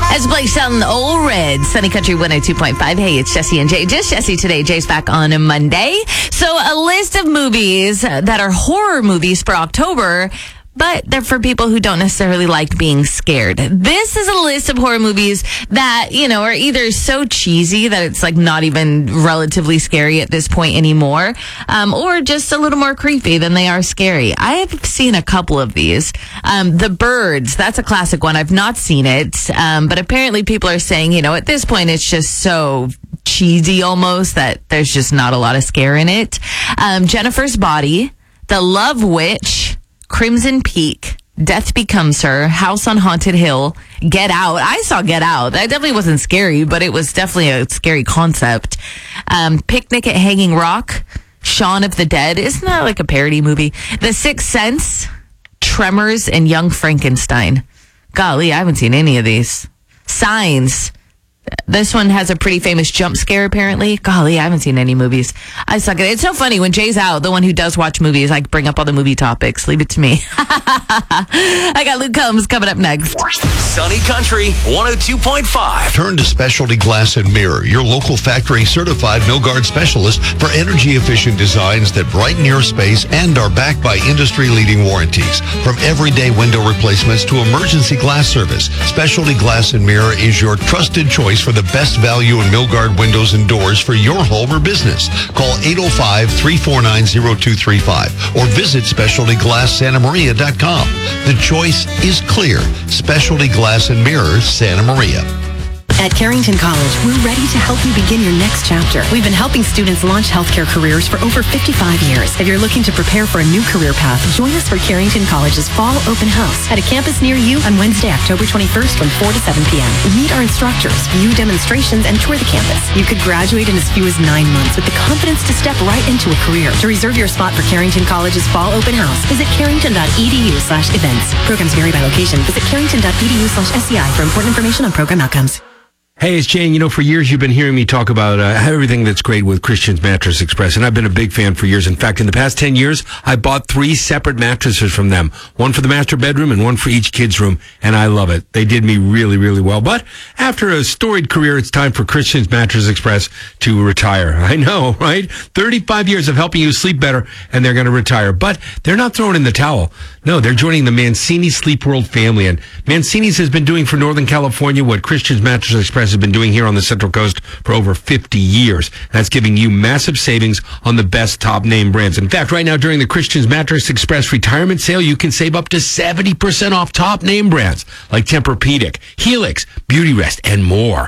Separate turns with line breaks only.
As Blake's on Old Red, Sunny Country 102.5. Hey, it's Jesse and Jay. Just Jesse today. Jay's back on a Monday. So a list of movies that are horror movies for October, but they're for people who don't necessarily like being scared. This is a list of horror movies that, are either so cheesy that it's like not even relatively scary at this point anymore, or just a little more creepy than they are scary. I have seen a couple of these. The Birds, that's a classic one. I've not seen it, but apparently people are saying, at this point it's just so cheesy almost that there's just not a lot of scare in it. Jennifer's Body, The Love Witch, Crimson Peak, Death Becomes Her, House on Haunted Hill, Get Out. I saw Get Out. That definitely wasn't scary, but it was definitely a scary concept. Picnic at Hanging Rock, Shaun of the Dead. Isn't that like a parody movie? The Sixth Sense, Tremors, and Young Frankenstein. Golly, I haven't seen any of these. Signs. This one has a pretty famous jump scare, apparently. Golly, I haven't seen any movies. I suck at it. It's so funny. When Jay's out, the one who does watch movies, I bring up all the movie topics. Leave it to me. I got Luke Combs coming up next.
Sunny Country 102.5.
Turn to Specialty Glass and Mirror, your local factory certified Milgard specialist for energy efficient designs that brighten your space and are backed by industry leading warranties. From everyday window replacements to emergency glass service, Specialty Glass and Mirror is your trusted choice for the best value in Milgard windows and doors for your home or business. Call 805-349-0235 or visit SpecialtyGlassSantaMaria.com. The choice is clear. Specialty Glass and Mirrors, Santa Maria.
At Carrington College, we're ready to help you begin your next chapter. We've been helping students launch healthcare careers for over 55 years. If you're looking to prepare for a new career path, join us for Carrington College's Fall Open House at a campus near you on Wednesday, October 21st from 4 to 7 p.m. Meet our instructors, view demonstrations, and tour the campus. You could graduate in as few as 9 months with the confidence to step right into a career. To reserve your spot for Carrington College's Fall Open House, visit carrington.edu/events. Programs vary by location. Visit carrington.edu/SCI for important information on program outcomes.
Hey, it's Jane. For years you've been hearing me talk about everything that's great with Christian's Mattress Express, and I've been a big fan for years. In fact, in the past 10 years, I bought 3 separate mattresses from them, one for the master bedroom and one for each kid's room, and I love it. They did me really, really well. But after a storied career, it's time for Christian's Mattress Express to retire. I know, right? 35 years of helping you sleep better, and they're going to retire. But they're not throwing in the towel. No, they're joining the Mancini Sleep World family, and Mancini's has been doing for Northern California what Christian's Mattress Express has been doing here on the Central Coast for over 50 years. That's giving you massive savings on the best top name brands. In fact, right now during the Christian's Mattress Express retirement sale, you can save up to 70% off top name brands like Tempur-Pedic, Helix, Beautyrest, and more.